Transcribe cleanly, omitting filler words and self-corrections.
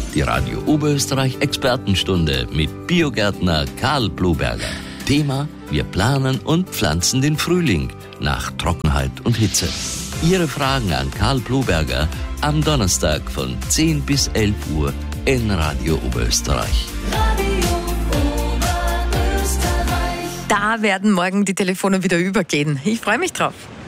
Die Radio Oberösterreich Expertenstunde mit Biogärtner Karl Bluberger. Thema: Wir planen und pflanzen den Frühling nach Trockenheit und Hitze. Ihre Fragen an Karl Bluberger am Donnerstag von 10 bis 11 Uhr in Radio Oberösterreich. Da werden morgen die Telefone wieder übergehen. Ich freue mich drauf.